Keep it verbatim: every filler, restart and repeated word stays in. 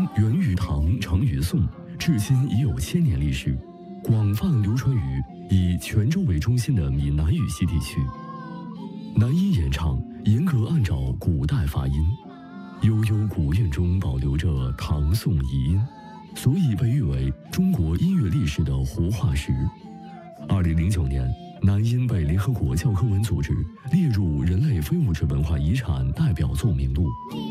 源于唐，成于宋，至今已有千年历史，广泛流传于以泉州为中心的闽南语系地区。南音演唱严格按照古代发音，悠悠古韵中保留着唐宋遗音，所以被誉为中国音乐历史的活化石。二零零九年，南音被联合国教科文组织列入人类非物质文化遗产代表作名录。